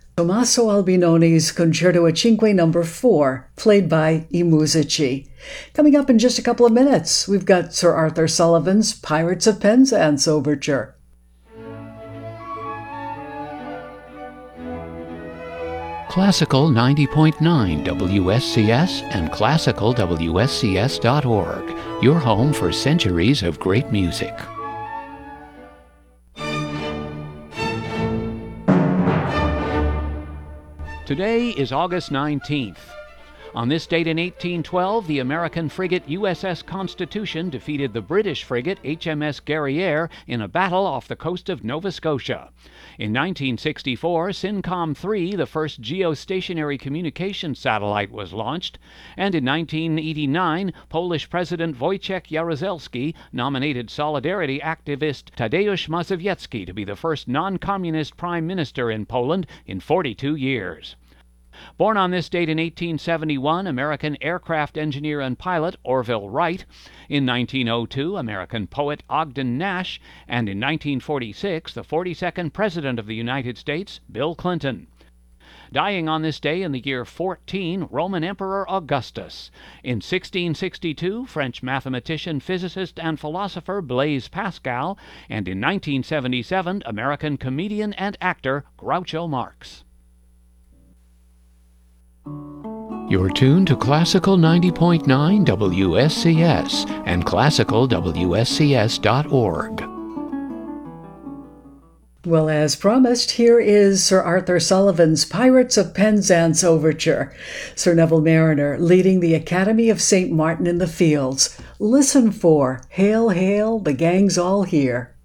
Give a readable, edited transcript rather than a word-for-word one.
Tommaso Albinoni's Concerto a Cinque No. 4, played by I Musici. Coming up in just a couple of minutes, we've got Sir Arthur Sullivan's Pirates of Penzance Overture. Classical 90.9 WSCS and classicalwscs.org, your home for centuries of great music. Today is August 19th. On this date in 1812, the American frigate USS Constitution defeated the British frigate HMS Guerriere in a battle off the coast of Nova Scotia. In 1964, SYNCOM-3, the first geostationary communications satellite, was launched, and in 1989, Polish President Wojciech Jaruzelski nominated Solidarity activist Tadeusz Mazowiecki to be the first non-communist prime minister in Poland in 42 years. Born on this date in 1871, American aircraft engineer and pilot Orville Wright. In 1902, American poet Ogden Nash. And in 1946, the 42nd President of the United States, Bill Clinton. Dying on this day in the year 14, Roman Emperor Augustus. In 1662, French mathematician, physicist, and philosopher Blaise Pascal. And in 1977, American comedian and actor Groucho Marx. You're tuned to Classical 90.9 WSCS and classicalwscs.org. Well, as promised, here is Sir Arthur Sullivan's Pirates of Penzance Overture. Sir Neville Marriner leading the Academy of St. Martin in the Fields. Listen for Hail, Hail, the Gang's All Here.